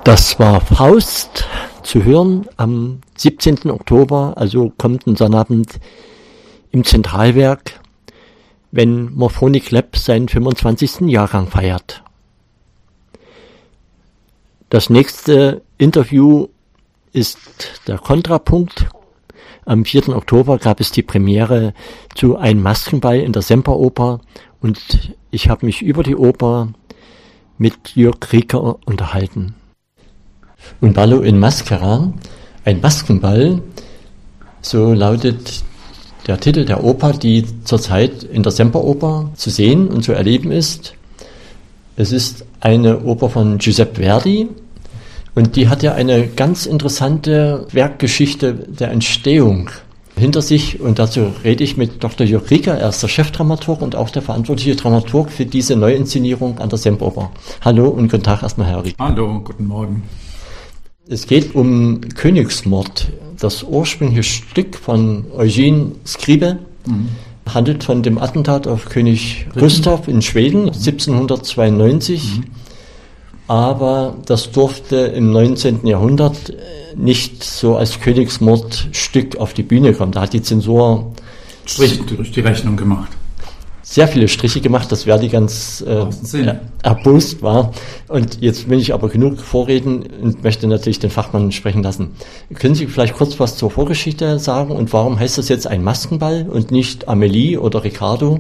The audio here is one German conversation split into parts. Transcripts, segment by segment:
Das war Faust, zu hören am 17. Oktober, also kommenden Sonnabend im Zentralwerk, wenn Morphonic Lab seinen 25. Jahrgang feiert. Das nächste Interview ist der Kontrapunkt. Am 4. Oktober gab es die Premiere zu Ein Maskenball in der Semperoper und ich habe mich über die Oper mit Jörg Rieker unterhalten. Und Ballo in Maschera, ein Maskenball, so lautet der Titel der Oper, die zurzeit in der Semperoper zu sehen und zu erleben ist. Es ist eine Oper von Giuseppe Verdi und die hat ja eine ganz interessante Werkgeschichte der Entstehung hinter sich und dazu rede ich mit Dr. Jörg Rieker, er ist der Chefdramaturg und auch der verantwortliche Dramaturg für diese Neuinszenierung an der Semperoper. Hallo und guten Tag erstmal, Herr Rieker. Hallo, guten Morgen. Es geht um Königsmord. Das ursprüngliche Stück von Eugene Scribe handelt von dem Attentat auf König Gustav in Schweden 1792. Aber das durfte im 19. Jahrhundert nicht so als Königsmordstück auf die Bühne kommen. Da hat die Zensur Strich durch die Rechnung gemacht. Sehr viele Striche gemacht, dass Verdi ganz erbost war. Und jetzt will ich aber genug vorreden und möchte natürlich den Fachmann sprechen lassen. Können Sie vielleicht kurz was zur Vorgeschichte sagen und warum heißt das jetzt ein Maskenball und nicht Amélie oder Riccardo?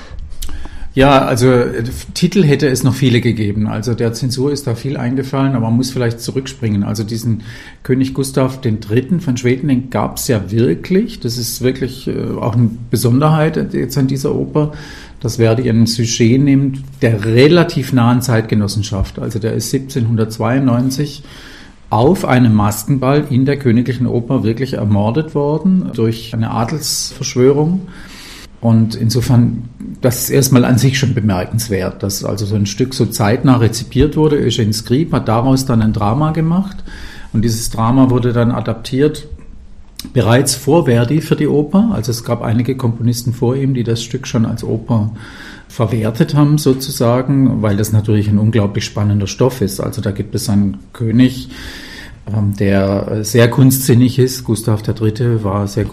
Ja, also Titel hätte es noch viele gegeben. Also der Zensur ist da viel eingefallen, aber man muss vielleicht zurückspringen. Also diesen König Gustav III. Von Schweden, den gab es ja wirklich. Das ist wirklich auch eine Besonderheit jetzt an dieser Oper, dass Verdi ein Sujet nimmt der relativ nahen Zeitgenossenschaft. Also der ist 1792 auf einem Maskenball in der Königlichen Oper wirklich ermordet worden durch eine Adelsverschwörung. Und insofern, das ist erstmal an sich schon bemerkenswert, dass also so ein Stück so zeitnah rezipiert wurde. Eugene Scribe hat daraus dann ein Drama gemacht und dieses Drama wurde dann adaptiert bereits vor Verdi für die Oper. Also es gab einige Komponisten vor ihm, die das Stück schon als Oper verwertet haben sozusagen, weil das natürlich ein unglaublich spannender Stoff ist. Also da gibt es einen König, der sehr kunstsinnig ist. Gustav III. War sehr